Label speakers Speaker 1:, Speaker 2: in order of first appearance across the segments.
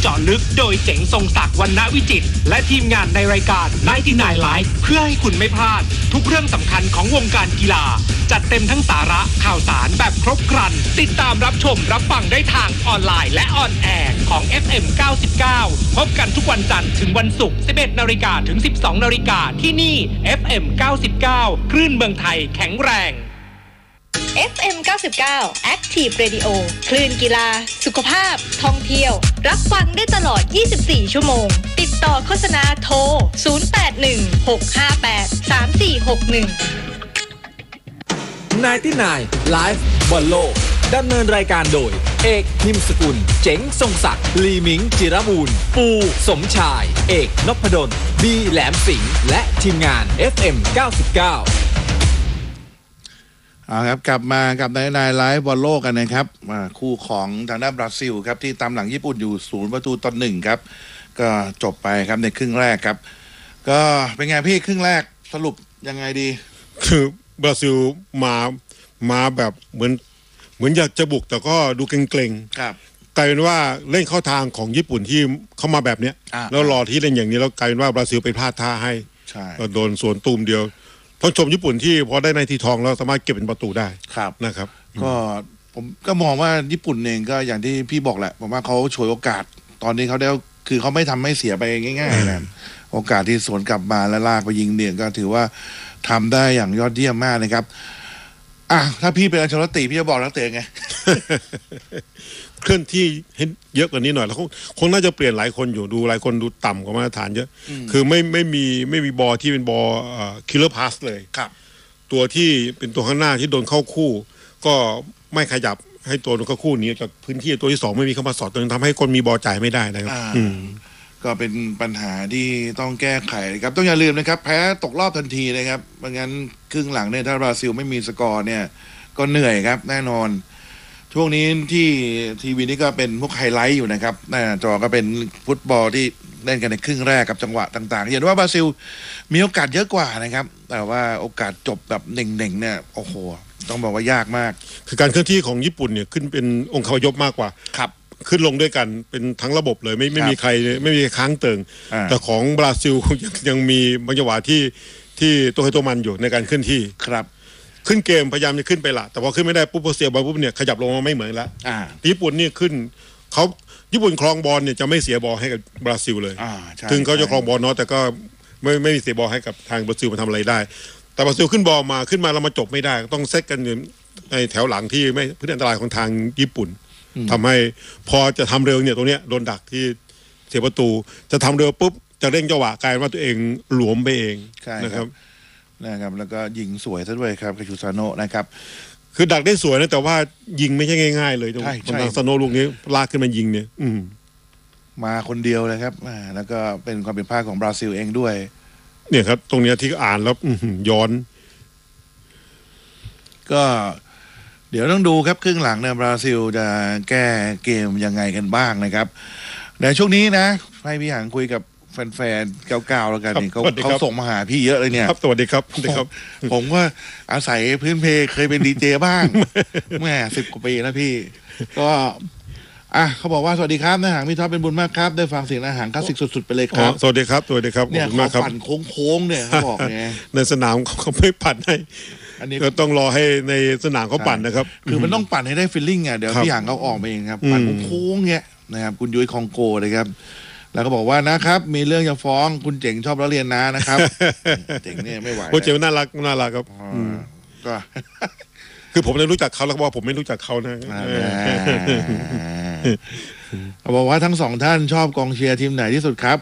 Speaker 1: จาะลึกโดยเจ๋งทรงศักดิ์วรรณวิจิตรและทีมงานในรายการ99 Live เพื่อให้คุณไม่พลาดทุกเรื่องสำคัญของวงการกีฬาจัดเต็มทั้งสาระข่าวสารแบบครบครันติดตามรับชมรับฟังได้ทางออนไลน์และออนแอร์ของ FM 99พบกันทุกวันจันทร์ถึงวันศุกร์ 11 นาฬิกาถึง 12 นาฬิกาที่นี่ FM 99คลื่นเมืองไทยแข็งแรง
Speaker 2: FM 99 Active Radio คลื่นกีฬาสุขภาพท่องเที่ยวรับฟังได้ตลอด24ชั่วโมงติดต่อโฆษณาโทร
Speaker 3: 99 Live บอลโลกดำเนินรายการโดยเอกนิมสกุลเจ๋งทรงศักดิ์ลีมิงจิรบูรณ์ปูสมชายเอกนพดลบีแหลมสิงห์และทีมงาน FM 99
Speaker 4: ครับกลับมากับนายไลฟ์บอลโลกกันนะครับคู่ของทางด้านบราซิลครับที่ตามหลังญี่ปุ่นอยู่0-1ครับก็จบไปครับในครึ่งแรกครับก็เป็นไงพี่ครึ่งแรกสรุปยังไงดี
Speaker 5: คือบราซิลมาแบบเหมือนอยากจะบุกแต่ก็ดูเกรงๆครับกลายเป็นว่าเล่นเข้าทางของญี่ปุ่นที่เข้ามาแบบเนี้ยแล้วรอที่เล่นอย่างนี้แล้วกลายเป็นว่าบราซิลไปพลาดท่าให้โดนสวนตูมเดียวต้องชมญี่ปุ่นที่พอได้ในทีทองแล้วสามารถเก็บเป็นประตูได้นะครับ
Speaker 4: ก็ผมก็มองว่าญี่ปุ่นเองก็อย่างที่พี่บอกแหละผมว่าเขาฉวยโอกาสตอนนี้เขาได้คือเขาไม่ทำให้เสียไปง่ายๆนะโอกาสที่สวนกลับมาและลากไปยิงเนี่ยก็ถือว่าทำได้อย่างยอดเยี่ยมมากนะครับถ้าพี่เป็นอัลเชลติพี่จะบอกนักเตะไง
Speaker 5: เคลื่อนที่ให้เยอะกว่านี้หน่อยแล้วคงน่าจะเปลี่ยนหลายคนอยู่ดูหลายคนดูต่ำกว่ามาตรฐานเยอะคือไม่มีบอลที่เป็นบอลคิลเลอร์พาสเลยครับตัวที่เป็นตัวข้างหน้าที่โดนเข้าคู่ก็ไม่ขยับให้ตัวโดนเข้าคู่นี้จากพื้นที่ตัวที่สองไม่มีเข้ามาสอดตัวนึงทำให้คนมีบอลจ่ายไม่ได้นะครับ
Speaker 4: ก็เป็นปัญหาที่ต้องแก้ไขครับต้องอย่าลืมนะครับแพ้ตกรอบทันทีนะครับไม่งั้นครึ่งหลังเนี่ยถ้าบราซิลไม่มีสกอร์เนี่ยก็เหนื่อยครับแน่นอนช่วงนี้ที่ทีวีนี่ก็เป็นพวกไฮไลท์อยู่นะครับหน้าจอก็เป็นฟุตบอลที่เล่นกันในครึ่งแรกกับจังหวะต่างๆเห็นว่าบราซิลมีโอกาสเยอะกว่านะครับแต่ว่าโอกาสจบแบบเน่งๆเนี่ยโอ้โหต้องบอกว่ายากมาก
Speaker 5: คือการเคลื่อนที่ของญี่ปุ่นเนี่ยขึ้นเป็นองค์คาพยพมากกว่า
Speaker 4: ครับ
Speaker 5: ขึ้นลงด้วยกันเป็นทั้งระบบเลยไม่มีใครไม่มีค้างเติงแต่ของบราซิลยังมีบางจังหวะที่ตัวใครตัวมันอยู่ในการเคลื่อนที่
Speaker 4: ครับ
Speaker 5: ขึ้นเกมพยายามจะขึ้นไปละแต่พอขึ้นไม่ได้ปุ๊บพอเสียบอลปุ๊บเนี่ยขยับลงมาไม่เหมือนละญี่ปุ่นนี่ขึ้นเขาญี่ปุ่นครองบอลเนี่ยจะไม่เสียบอลให้กับบราซิลเลยถึงเขาจะครองบอลเนาะแต่ก็ไม่เสียบอลให้กับทางบราซิลมาทำอะไรได้แต่บราซิลขึ้นบอลมาแล้วมาจบไม่ได้ต้องเซตกันในแถวหลังที่ไม่พื้นอันตรายของทางญี่ปุ่นทำให้พอจะทำเร็วเนี่ยตรงเนี้ยโดนดักที่เสียประตูจะทำเร็วปุ๊บจะเร่งจังหวะกลายว่าตัวเองหลวมไปเองนะครับ
Speaker 4: แล้วก็ยิงสวยซะด้วยครับคาชูซาโนะนะครับ
Speaker 5: คือดักได้สวยนะแต่ว่ายิงไม่ใช่ง่ายๆเลยตรงซาโนะลูกนี้ลากขึ้นมายิงเนี่ย
Speaker 4: มาคนเดียวเลยครับแล้วก็เป็นความผิดพลาดของบราซิลเองด้วย
Speaker 5: เนี่ยครับตรงนี้ที่อ่านแล้วย้อน
Speaker 4: ก็เดี๋ยวต้องดูครับครึ่งหลังเนี่ยบราซิลจะแก้เกมยังไงกันบ้างนะครับในช่วงนี้นะให้พี่หางคุยกับแฟนๆเก่าๆแล้วกันนี่เขาส่งมาหาพี่เยอะเลยเนี่ย
Speaker 5: สวัสดีครับ
Speaker 4: ผมว่าอาศัยพื้นเพเคยเป็นดีเจบ้างแม่10 กว่าปีแล้วพี่ก็เขาบอกว่าสวัสดีครับนายหางพี่ท็อปเป็นบุญมากครับได้ฟังเสียงนายหางคลาสสิกสุดๆไปเลยครับ
Speaker 5: สวัสดีครับ
Speaker 4: เนี่ยเขาปั่นโค้งๆเนี่ยเขาบอกไง
Speaker 5: ในสนามเขาไม่ปั่นให้อันนี้ก็ต้องรอให้ในสนามเขาปั่นนะครับ
Speaker 4: คือมันต้องปั่นให้ได้ฟีลลิ่งเดี๋ยวพี่หางเขาออกมาเองครับปั่นโค้งๆเนี่ยนะครับคุณยุ้ยคองโกเลยครับแล้วก็บอกว่านะครับมีเรื่องจะฟ้องคุณเจ๋งชอบแล้วเรียนนะครับเจ๋งเนี่ยไม่ไหว
Speaker 5: คุณเจ๋งน่ารักครับ
Speaker 4: ก็
Speaker 5: คือผมได้รู้จักเขาแล้วว่าผมไม่รู้จักเขานะ
Speaker 4: เขาบอกว่าทั้งสองท่านชอบกองเชียร์ทีมไหนที่สุดครับ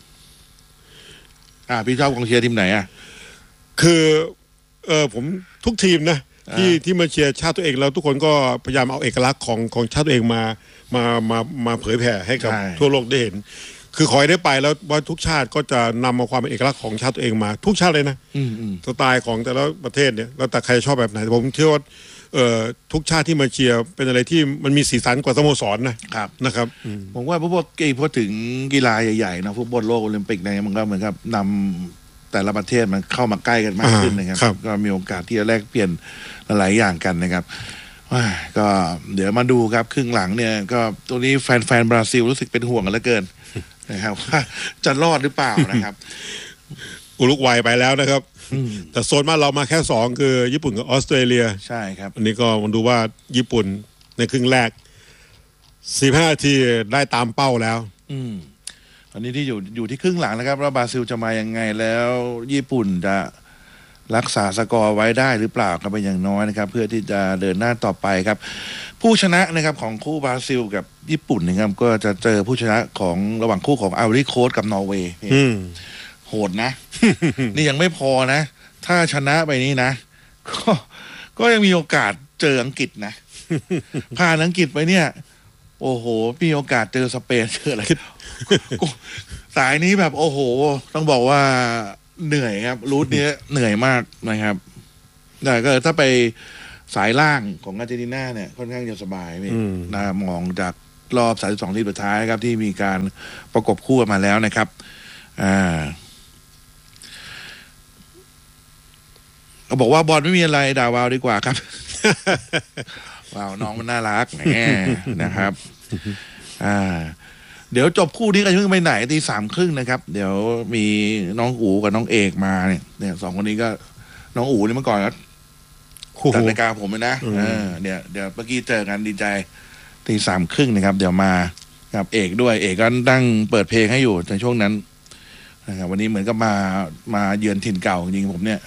Speaker 4: พี่ชอบกองเชียร์ทีมไหน
Speaker 5: คือผมทุกทีมนะที่มาเชียร์ชาติตัวเองแล้วทุกคนก็พยายามเอาเอกลักษณ์ของชาติตัวเองมาเผยแผ่ให้กับทั่วโลกได้เห็นคือขอให้ได้ไปแล้วว่าทุกชาติก็จะนำมาความเป็นเอกลักษณ์ของชาติตัวเองมาทุกชาติเลยนะสไตล์ของแต่ละประเทศเนี่ยแล้วแต่ใครชอบแบบไหนผมเชื่อว่าทุกชาติที่มาเชียร์เป็นอะไรที่มันมีสีสันกว่าสโมสรนะครับ
Speaker 4: ผมว่าพวกถึงกีฬาใหญ่ๆนะฟุตบอลโลกโอลิมปิกเนี่ยมันก็เหมือนกับนำแต่ละประเทศมันเข้ามาใกล้กันมากขึ้นนะครับก็มีโอกาสที่จะแลกเปลี่ยนหลายอย่างกันนะครับก็เดี๋ยวมาดูครับครึ่งหลังเนี่ยก็ตัวนี้แฟนบราซิลรู้สึกเป็นห่วงกันเหลือเกินนะครับว่าจะรอดหรือเปล่านะครับ
Speaker 5: อุรุกวัยไปแล้วนะครับแต่โซนบ้านเรามาแค่2คือญี่ปุ่นกับออสเตรเลีย
Speaker 4: ใช่ครับ
Speaker 5: อันนี้ก็มาดูว่าญี่ปุ่นในครึ่งแรก15 นาทีได้ตามเป้าแล้ว
Speaker 4: อันนี้ที่อยู่ที่ครึ่งหลังนะครับว่าบราซิลจะมายังไงแล้วญี่ปุ่นจะรักษาสกอร์ไว้ได้หรือเปล่าก็เป็นอย่างน้อยนะครับเพื่อที่จะเดินหน้าต่อไปครับผู้ชนะนะครับของคู่บราซิลกับญี่ปุ่นนะครับก็จะเจอผู้ชนะของระหว่างคู่ของไอวอรี่โคสต์กับนอร์เวย์โหดนะ นี่ยังไม่พอนะถ้าชนะไปนี้นะก็ยังมีโอกาสเจออังกฤษนะผ่านอังกฤษไปเนี่ยโอ้โหมีโอกาสเจอสเปนเจออะไรสายนี้แบบโอ้โหต้องบอกว่าเหนื่อยครับรูทนี้เหนื่อยมากนะครับแต่ก็ถ้าไปสายล่างของอาร์เจนตินาเนี่ยค่อนข้างจะสบายนะมองจากรอบ32 ทีมสุดท้ายครับที่มีการประกบคู่กันมาแล้วนะครับเขาบอกว่าบอลไม่มีอะไรด่าวาวดีกว่าครับ ว้าวน้องมันน่ารักแหมนะครับเดี๋ยวจบคู่นี้กันยังไม่ไหนตี 3:30นะครับเดี๋ยวมีน้องอู๋กับน้องเอกมาเนี่ย2 คนนี้ก็น้องอู๋นี่เมื่อก่อนก็จัดรายการผมเลยนะเดี๋ยวเมื่อกี้เจอกันดีใจตี 3:30นะครับเดี๋ยวมากับเอกด้วยเอกก็ตั้งเปิดเพลงให้อยู่ในช่วงนั้นนะครับวันนี้เหมือนกับมาเยือนถิ่นเก่าจริงๆผมเนี่ย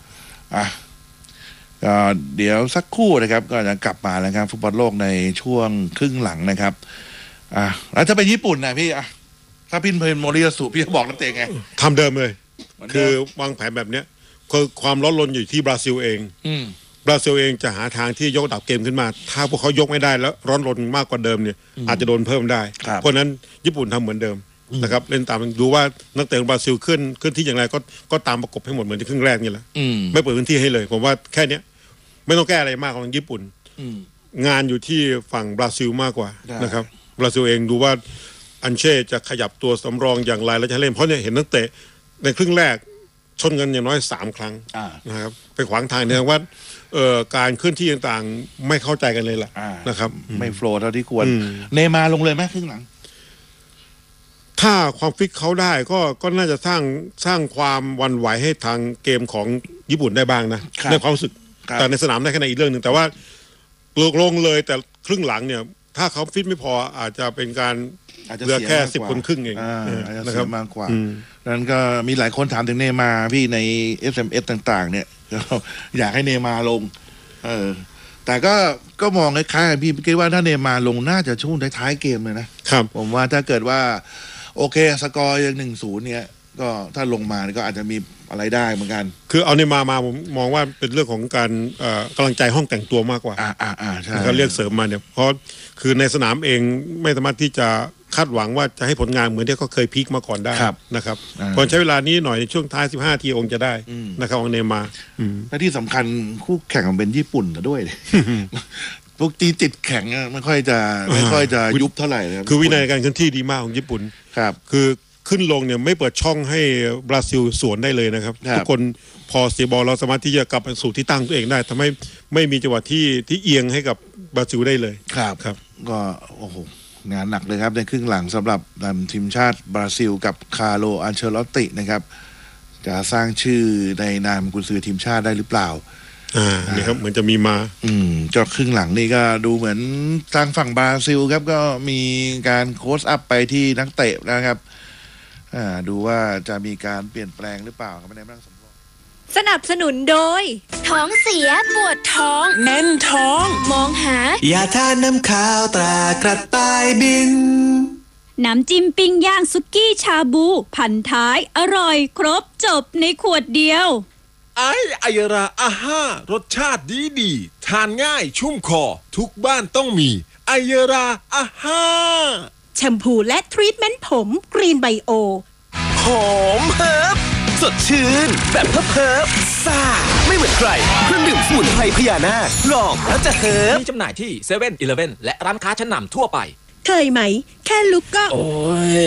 Speaker 4: ก็เดี๋ยวสักครู่นะครับก็จะกลับมาแล้วครับฟุตบอลโลกในช่วงครึ่งหลังนะครับแล้วถ้าเป็นญี่ปุ่นนะพี่ถ้าพินเพลโมริยาสุพี่จะบอกนักเตะไง
Speaker 5: ทำเดิมเลยคือวางแผนแบบเนี้ยคือความร้อนรนอยู่ที่บราซิลเองบราซิลเองจะหาทางที่ยกระดับเกมขึ้นมาถ้าพวกเขายกไม่ได้แล้วร้อนรนมากกว่าเดิมเนี่ยอาจจะโดนเพิ่มได้เพราะนั้นญี่ปุ่นทำเหมือนเดิมนะครับเล่นตามดูว่านักเตะบราซิลขึ้นที่อย่างไรก็ตามประกบให้หมดเหมือนที่ครึ่งแรกนี่แหละไม่เปิดพื้นที่ให้เลยผมว่าแค่เนี้ยไม่ต้องแก้อะไรมากของญี่ปุ่นงานอยู่ที่ฝั่งบราซิลมากกว่านะครับบราซิลเองดูว่าอันเช่จะขยับตัวสำรองอย่างไรแล้วจะเล่นเพราะเนี่ยเห็นนักเตะในครึ่งแรกชนกันอย่างน้อย3 ครั้งนะครับไปขวางทางเนี่ยว่าการเคลื่อนที่ต่างๆไม่เข้าใจกันเลยล่ะนะครับ
Speaker 4: ไม่โฟล์เท่าที่ควรเนมาลงเลยไหมครึ่งหลัง
Speaker 5: ถ้าความฟิตเขาได้ก็น่าจะสร้างความหวั่นไหวให้ทางเกมของญี่ปุ่นได้บ้างนะในความรู้สึกแต่ในสนามได้แค่ไหนอีกเรื่องนึงแต่ว่าลงเลยแต่ครึ่งหลังเนี่ยถ้าเขาฟิตไม่พออาจจะเป็นการเหลือแค่10 คนครึ่งเอง
Speaker 4: นะครับมากกว่านั้นก็มีหลายคนถามถึงเนมาพี่ใน SMS ต่างๆเนี่ยอยากให้เนมาลงแต่ก็มองคล้ายๆพี่คิดว่าถ้าเนมาลงน่าจะช่วงท้ายๆเกมเลยนะครับผมว่าถ้าเกิดว่าโอเคสกอร์ยัง 1-0 เนี่ยก็ถ้าลงมาก็อาจจะมีอะไรได้เหมือนกัน
Speaker 5: คือเอาเนมาผมมองว่าเป็นเรื่องของการกำลังใจห้องแต่งตัวมากกว่า
Speaker 4: ใช่
Speaker 5: เขาเรียกเสริมมาเนี่ยเพราะคือในสนามเองไม่สามารถที่จะคาดหวังว่าจะให้ผลงานเหมือนที่เขาเคยพีคมาก่อนได้นะครับพอใช้เวลานี้หน่อยในช่วงท้าย15 ทีองค์จะได้นะครับของเนมา
Speaker 4: และที่สำคัญคู่แข่งเป็นญี่ปุ่นด้วยพวกตีติดแข่งไม่ค่อยจะยุบเท่าไหร่
Speaker 5: คือวินัยการเคลื่อนที่ดีมากของญี่ปุ่น
Speaker 4: ครับ
Speaker 5: คือขึ้นลงเนี่ยไม่เปิดช่องให้บราซิลสวนได้เลยนะครับทุกคนพอเสียบอลเราสามารถที่จะกลับไปสู่ที่ตั้งตัวเองได้ทำให้ไม่มีจังหวะที่เอียงให้กับบราซิลได้เลย
Speaker 4: ครับก็โอ้โหงานหนักเลยครับในครึ่งหลังสำหรับทีมชาติบราซิลกับคาร์โล อันเชลอตตินะครับจะสร้างชื่อในนามกุนซือทีมชาติได้หรือเปล่า
Speaker 5: นี่ครับเหมือนจะมีมา
Speaker 4: จอดครึ่งหลังนี่ก็ดูเหมือนทางฝั่งบราซิลครับก็มีการโค้ชอัพไปที่นักเตะนะครับดูว่าจะมีการเปลี่ยนแปลงหรือเปล่าครับในเรื่องสำรอง
Speaker 2: สนับสนุนโดยท้องเสียปวดท้องแน่นท้องมองหาย
Speaker 6: าทาน้ำขาวตรากระต่ายบิน
Speaker 2: น้ำจิ้มปิ้งย่างสุกี้ชาบูพันท้ายอร่อยครบจบในขวดเดียว
Speaker 7: ไอราอาห้ารสชาติดีทานง่ายชุ่มคอทุกบ้านต้องมีไอราอาห้า
Speaker 2: แชมพูและทรีทเมนต์ผมกรีนไบโอ
Speaker 6: หอมเฮิร์บสดชื่นแบบเฮิร์บซ่าไม่เหมือนใครเครื่องดื่มสมุนไพรพญานาคลองแล้วจะเฮิร์บ
Speaker 3: มีจำหน่ายที่7-Eleven และร้านค้าชั้นนำทั่วไป
Speaker 2: เคยไหมแค่ลุกก็โอ้ยแค่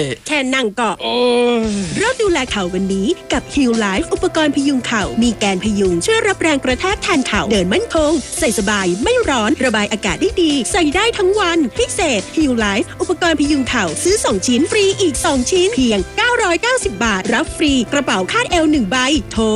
Speaker 8: นนั่งเกาะเริ่มดูแลเข่าวันนี้กับ Heal Life อุปกรณ์พยุงเข่ามีแกนพยุงช่วยรับแรงกระแทกแทนเข่าเดินมั่นคงใส่สบายไม่ร้อนระบายอากาศได้ดีใส่ได้ทั้งวันพิเศษ Heal Life อุปกรณ์พยุงเข่าซื้อ2ชิ้นฟรีอีก2ชิ้นเพียง990 บาทรับฟรีกระเป๋าคาดเอว1ใบโทร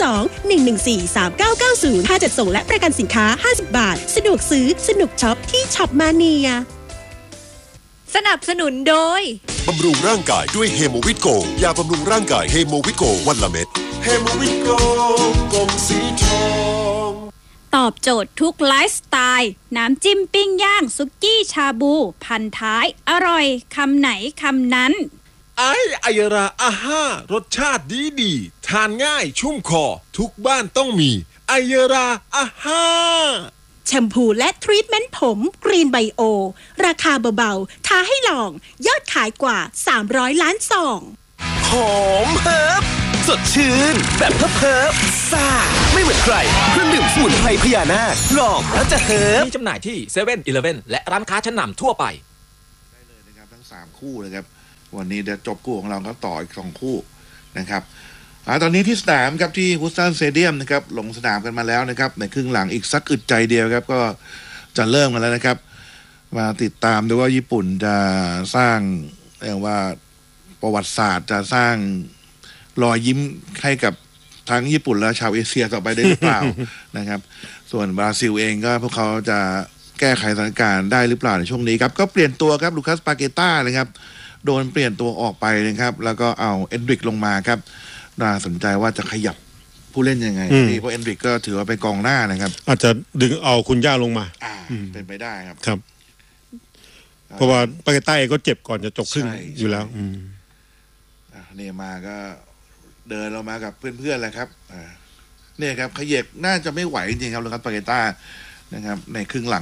Speaker 8: 02-114-3990ค่าจัดส่งและประกันสินค้า50 บาทสะดวกซื้อสนุกช็อปที่ช็อปมาเนีย
Speaker 2: สนับสนุนโดย
Speaker 9: บำรุงร่างกายด้วยเฮโมวิตโกยาบำรุงร่างกายเฮโมวิตโกวันละเม็ดเฮโมวิตโกกลมสีทอง
Speaker 10: ตอบโจทย์ทุกไลฟ์สไตล์น้ำจิ้มปิ้งย่างซุกี้ชาบูพันท้ายอร่อยคำไหนคำนั้น
Speaker 7: อายราอาห้ารสชาติดีทานง่ายชุ่มคอทุกบ้านต้องมีอายราอาห้า
Speaker 8: แชมพูและทรีทเมนต์ผมกรีนไบโอราคาเบาๆท้าให้ลองยอดขายกว่า300ล้านซอง
Speaker 6: หอมเฮิบสดชื่นแบบเพิบซ่าไม่เหมือนใครเครื่องดื่มสมุนไพรพญานาคลองแล้วจะเฮิบ
Speaker 3: มีจำหน่ายที่เซเว่นอีเลฟเว่นและร้านค้าชั้นนำทั่วไป
Speaker 4: ได้เลยนะครับทั้ง3คู่นะครับวันนี้เดี๋ยวจบคู่ของเราก็ต่ออีก2คู่นะครับตอนนี้ที่สนามครับที่ฮูสตันสเตเดียมนะครับลงสนามกันมาแล้วนะครับในครึ่งหลังอีกสักอึดใจเดียวครับก็จะเริ่มกันแล้วนะครับมาติดตามดูว่าญี่ปุ่นจะสร้างเรียกว่าประวัติศาสตร์จะสร้างรอยยิ้มให้กับทั้งญี่ปุ่นและชาวเอเชียต่อไปได้หรือเปล่า นะครับส่วนบราซิลเองก็พวกเขาจะแก้ไขสถานการณ์ได้หรือเปล่าในช่วงนี้ครับก็เปลี่ยนตัวครับลูคัสปาเกต้านะครับโดนเปลี่ยนตัวออกไปนะครับแล้วก็เอาเอนดริกลงมาครับน่าสนใจว่าจะขยับผู้เล่นยังไงเพราะเอนดริกก็ถือว่าเป็นกองหน้านะครับ
Speaker 5: อาจจะดึงเอาคุณย่าลงมา
Speaker 4: เป็นไปได้ครับ
Speaker 5: ครับเพราะว่าปาเกต้าเองก็เจ็บก่อนจะจบครึ่งอยู่แล้ว
Speaker 4: เนมาก็เดินลงมากับเพื่อนๆแหละครับเนี่ยครับขยับน่าจะไม่ไหวจริงๆครับลูคัสปาเกต้านะครับในครึ่งหลัง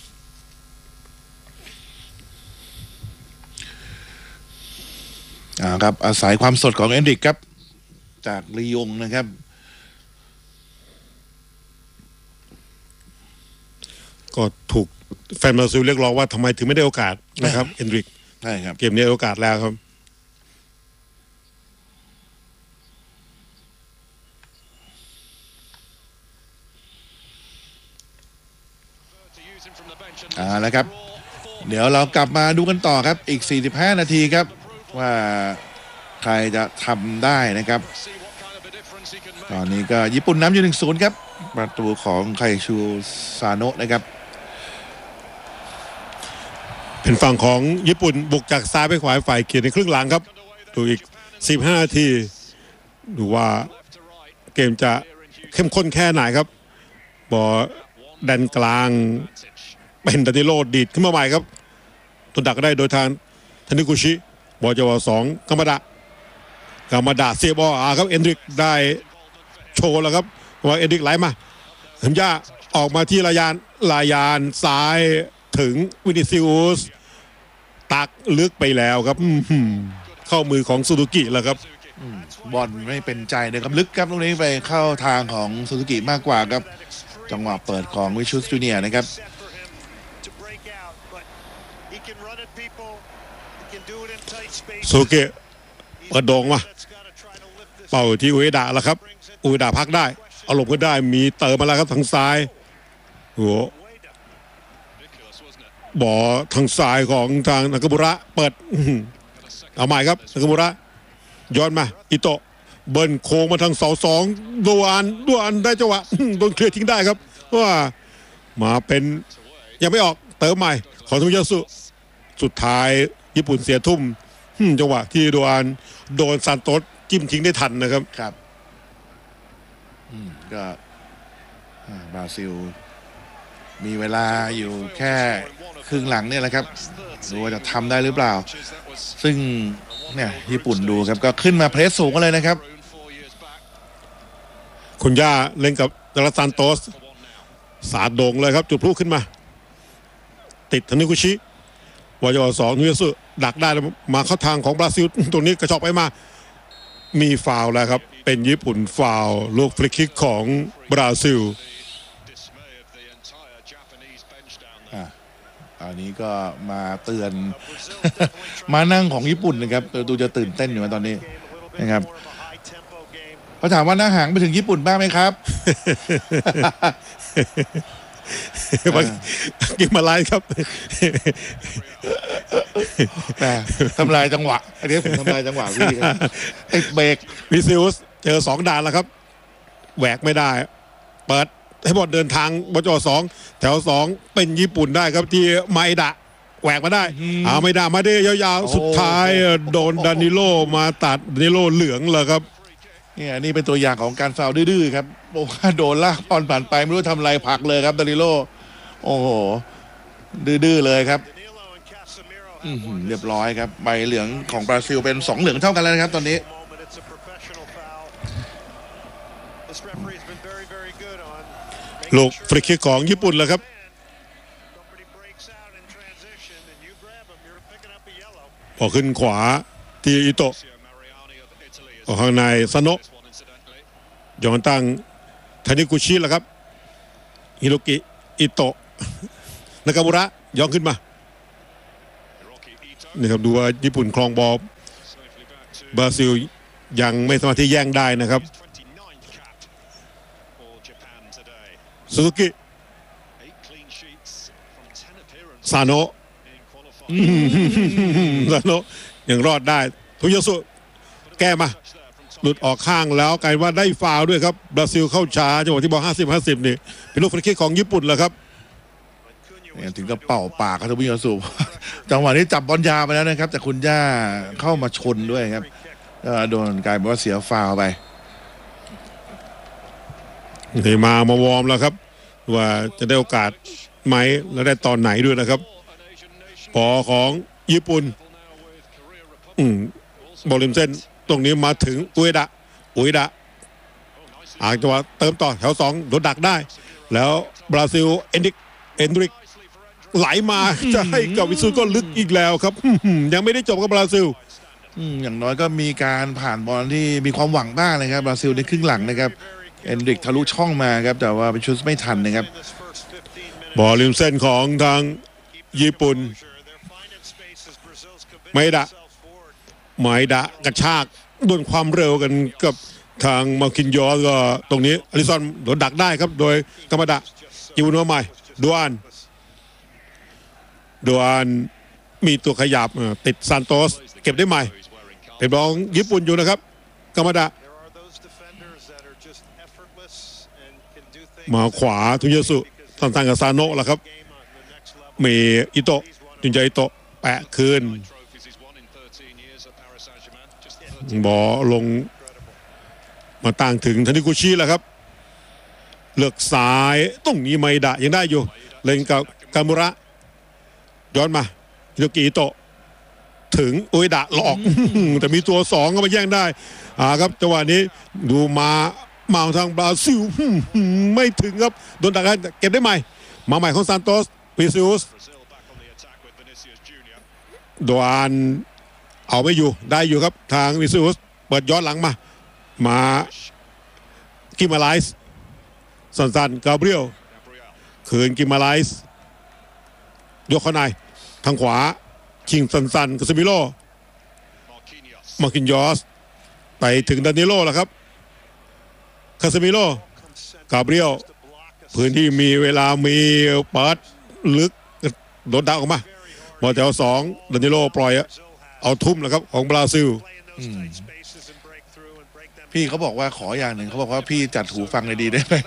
Speaker 4: ครับอาศัยความสดของเอนดริกครับจากลียงนะครับ
Speaker 5: ก็ถูกแฟนบราซิลเรียกร้องว่าทำไมถึงไม่ได้โอกาสนะครับเอนดริก
Speaker 4: ใช่ครับ
Speaker 5: เกมนี้โอกาสแล้วครับ
Speaker 4: แล้วครับเดี๋ยวเรากลับมาดูกันต่อครับอีก45นาทีครับว่าใครจะทำได้นะครับตอนนี้ก็ญี่ปุ่นนำอยู่ 1-0 ครับประตูของไคชูซาโนะนะครับ
Speaker 5: เป็นฝั่งของญี่ปุ่นบุกจากซ้ายไปขวาฝ่ายเขียนในครึ่งหลังครับดูอีก15นาทีดูว่าเกมจะเข้มข้นแค่ไหนครับบอลแดนกลางเป็นดานิโลดีดขึ้นมาใหม่ครับตัวดักได้โดยทางทานิกุชิบอลจังหวะ2กามาดะเสียบอลครับเอนดริกได้โชว์แล้วครับว่าเอนดริกไหลมาถึงย่าออกมาที่ลายานซ้ายถึงวินิซิอุสตักลึกไปแล้วครับเข้ามือของซูซูกิแล้วครับ
Speaker 4: บอลไม่เป็นใจนะครับลึกครับตรงนี้ไปเข้าทางของซูซูกิมากกว่าครับจังหวะเปิดของวิชุสจูเนียร์นะครับ
Speaker 5: ซูเกะเปิดโด่งมาเป่าที่อุเอดะแล้วครับอุเอดะพักได้เอาลงก็ได้มีเติมมาแล้วครับทางซ้ายหัวบอลทางซ้ายของทางนากามุระเปิดเอาใหม่ครับนากามุระย้อนมาอิโตะเบิ้ลโค้งมาทางเสา2ด่วนได้จังหวะโดนเคลียร์ทิ้งได้ครับว่ามาเป็นยังไม่ออกเติมใหม่ของทุกยาสุสุดท้ายญี่ปุ่นเสียทุ่มจังหวะที่โดนซานโตสจิ้มทิ้งได้ทันนะครับ
Speaker 4: ครับก็บราซิลมีเวลาอยู่แค่ครึ่งหลังเนี่ยแหละครับดูว่าจะทำได้หรือเปล่าซึ่งเนี่ยญี่ปุ่นดูครับก็ขึ้นมาเพรสสูงกันเลยนะครับ
Speaker 5: คุณย่าเล่นกับดาราซานโตสสาดโด่งเลยครับจุดพลุขึ้นมาติดทานิกุชิวาย2นุยสึดักได้มาเข้าทางของบราซิลตัวนี้กระชอกไปมามีฟาวล์แล้วครับเป็นญี่ปุ่นฟาวล์ลูกฟรีคิกของบราซิล
Speaker 4: อันนี้ก็มาเตือน มานั่งของญี่ปุ่นนะครับดูจะตื่นเต้นอยู่ตอนนี้นะครับเขาถามว่าหน้าหางไปถึงญี่ปุ่นบ้างไหมครับ
Speaker 5: กินมาไลฟ์ครับ
Speaker 4: แต่ทำลายจังหวะอันนี้ผมทำลายจังหวะพี่ติดเบรก
Speaker 5: วิซิลส์เจอ2ด่านแล้วครับแหวกไม่ได้เปิดให้บอลเดินทางบจ2แถว2เป็นญี่ปุ่นได้ครับที่ไมดะแหวกมาได้ไม่ได้มาได้ยาวๆสุดท้ายโดนดานิโลมาตัดดานิโลเหลืองเลยครับ
Speaker 4: เนี่ยนี่เป็นตัวอย่างของการฟาวล์ดื้อๆครับโอ้โดนลากบอลผ่านไปไม่รู้ทำอะไรผลักเลยครับดานิโลโอ้โหดื้อๆเลยครับเรียบร้อยครับใบเหลืองของบราซิลเป็น2เหลืองเท่ากันแล้วนะครับตอนนี้
Speaker 5: ลูกฟรีคิกของญี่ปุ่นแล้วครับพอขึ้นขวาที่อิโตะออกข้างในซาโนะย้อนตั้งทานิกุชิแล้วครับฮิโรกิอิโตะนากามุระย้อนขึ้นมานี่ครับดูว่าญี่ปุ่นครองบอลบราซิลยังไม่สามารถที่แย่งได้นะครับซูซูกิซาโนะซาโนะยังรอดได้ทุยสุแก้มาหลุดออกข้างแล้วกลายว่าได้ฟาวล์ด้วยครับบราซิลเข้าช้าจังหวะที่บอล50-50นี่เป็นลูกฟรีคิกของญี่ปุ่นแล้วครับ
Speaker 4: ถึงกับเป่าปากครับทุยสุจังหวะนี้จับบอลยาวไปแล้วนะครับแต่คุณย่าเข้ามาชนด้วยครับโดนกลายเป็นว่าเสียฟาวล์ไป
Speaker 5: นี่มาวอร์มแล้วครับว่าจะได้โอกาสไหมและได้ตอนไหนด้วยนะครับพอของญี่ปุ่นบอลริมเส้นตรงนี้มาถึงอุยดะจังหวะเติมต่อแถว2โดนดักได้แล้วบราซิลเอนดริกไหลมาจะให้กับวิซูก็ลึกอีกแล้วครับยังไม่ได้จบกับบราซิล
Speaker 4: อย่างน้อยก็มีการผ่านบอลที่มีความหวังบ้างนะครับบราซิลในครึ่งหลังนะครับเอนดริกทะลุช่องมาครับแต่ว่าเป็นชุดไม่ทันนะครับ
Speaker 5: บอลริมเส้นของทางญี่ปุ่นไมดะกระชากโดนความเร็วกันกับทางมาคินยอสก็ตรงนี้อลิซอนโดนดักได้ครับโดยกามาดะยิงมาใหม่ดวนมีตัวขยับติดซานโตสเก็บได้ใหม่เป็นบอลญี่ปุ่นอยู่นะครับกามาดะมาขวาทุยสุตั้งกับซาโนะแล้วครับมีอิโตะจุนใจอิโตะแปะคืนบอลลงมาตั้งถึงทานิกุชิแล้วครับเลือกซ้ายตรงนี้ไมดะยังได้อยู่เล่นกับกามุระย้อนมาฮิโรกิอิโตะถึงอุยดะหลอกแต่มีตัว2ก็มาแย่งได้ครับจังหวะนี้ดูมาทางบราซิลไม่ถึงครับโดนดักได้เก็บได้ใหม่มาใหม่ของซานโตสวิซิอุสโดนเอาไม่อยู่ได้อยู่ครับทางวิซิอุสเปิดย้อนหลังมากิมาไลส์สั้นๆกาเบรียลคืนกิมาไลส์ยกเข้าในทางขวาชิงสั้นๆกาซิมิโลมาคินยอสไปถึงดานิโลแล้วครับคาซิมิโลกาเบรียลพื้นที่มีเวลามีเปิดลึกโดนดักออกมาบอลแถว2ดานิโลปล่อยเอาทุ่มแล้วครับของบราซิล
Speaker 4: พี่เขาบอกว่าขออย่างหนึ่งเขาบอกว่าพี่จัดหูฟังเลยดีได้ไหม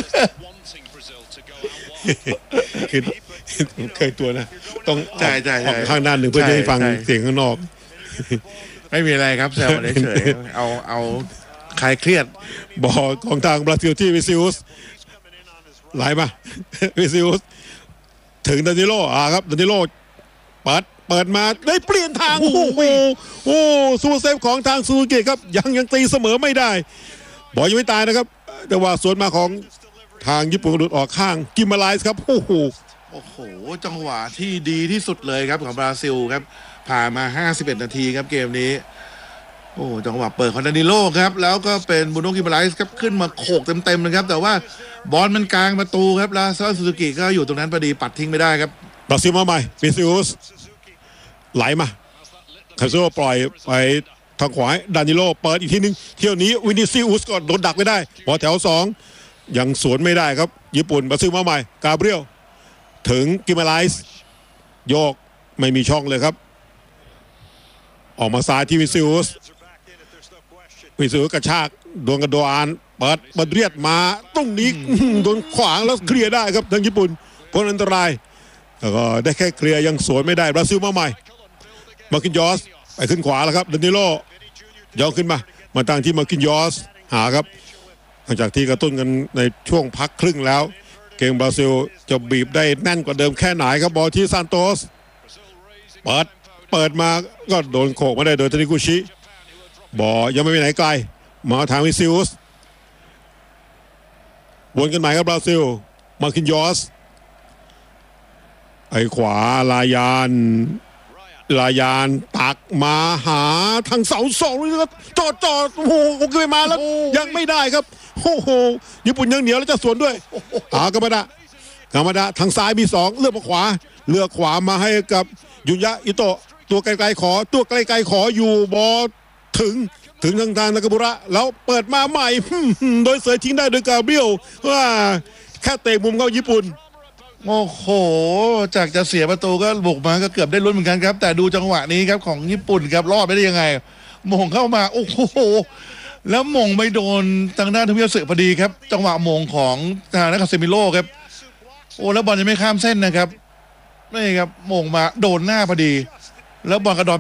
Speaker 5: คือเคยตัวนะต้อง
Speaker 4: ใช่
Speaker 5: ข้างด้านหนึ่งเพื่อให้ฟังเสียงข้างนอก
Speaker 4: ไม่มีอะไรครับแซวเฉยเอาคลายเครียด
Speaker 5: บอลของทางบราซิลที่วิซิอุสไหลมาวิซิอุสถึงดานิโลครับดานิโลเปิดมาได้เปลี่ยนทางโอ้ซูเปอร์เซฟของทางซูซูกิครับยังตีเสมอไม่ได้บอลยังไม่ตายนะครับแต่ว่าสวนมาของทางญี่ปุ่นหลุดออกข้างกิมาไลส์ครับโอ้โห
Speaker 4: จังหวะที่ดีที่สุดเลยครับของบราซิลครับผ่านมา51นาทีครับเกมนี้จังหวะเปิดของดานิโลครับแล้วก็เป็นบูโน่กิมาไลส์ครับขึ้นมาโขกเต็มๆนะครับแต่ว่าบอลมันกลางประตูครับแล้วซูซูกิก็อยู่ตรงนั้นพอดีปัดทิ้งไม่ได้ครับ
Speaker 5: บราซิลมาใหม่วิซิอุสไหลมาคาโซปล่อยไปทางขวาดานิโลเปิดอีกทีนึงเที่ยวนี้วินิซิอุสก็โดนดักไม่ได้พอแถว2ยังสวนไม่ได้ครับญี่ปุ่นบราซิลมาใหม่กาเบรียลถึงกิมาไลส์โยกไม่มีช่องเลยครับออกมาซ้ายที่วิซิอุสกระชากโดนกระโดานเปิดเรียดมาตรงนี้โดนขวางแล้วเคลียร์ได้ครับทางญี่ปุ่นพ้นอันตรายแล้วก็ได้แค่เคลียร์ยังสวนไม่ได้บราซิลมาใหม่มาคินยอสไปขึ้นขวาแล้วครับดานิโลย่องขึ้นมาตั้งที่มาคินยอสหาครับหลังจากที่กระตุ้นกันในช่วงพักครึ่งแล้วเกมบราซิลจะบีบได้แน่นกว่าเดิมแค่ไหนครับบอลที่ซานโตสเปิดมาก็โดนโขกมาได้โดยทานิกุชิบอลยังไม่ไปไหนไกลมาทางวิซิอุสวนกันใหม่ครับบราซิลมาคินยอสไอ้ขวาลายานตักมาหาทางเสา2เลยครับจอดโอ้โหเกินมาแล้วยังไม่ได้ครับโอ้โหญี่ปุ่นยังเหนียวแล้วจะสวนด้วยกามาดะทางซ้ายมี2เลือกขวามาให้กับยุนยะอิโตะตัวไกลๆขออยู่บอลถึงทางนากาบุระแล้วเปิดมาใหม่โดยเสยทิ้งได้โดยกาเบรียลว่าแค่เตะมุมเข้าญี่ปุ่น
Speaker 4: โอ้โหจากจะเสียประตูก็บุกมาก็เกือบได้ลุ้นเหมือนกันครับแต่ดูจังหวะนี้ครับของญี่ปุ่นครับรอดไปได้ยังไงมงเข้ามาโอ้โหแล้วมงไม่โดนทางด้านทมิยาสึพอดีครับจังหวะมงของทางนักคาเซมิโร่ครับโอ้แล้วบอลยังไม่ข้ามเส้นนะครับนี่ครับมงมาโดนหน้าพอดีแล้วบอลกระดอน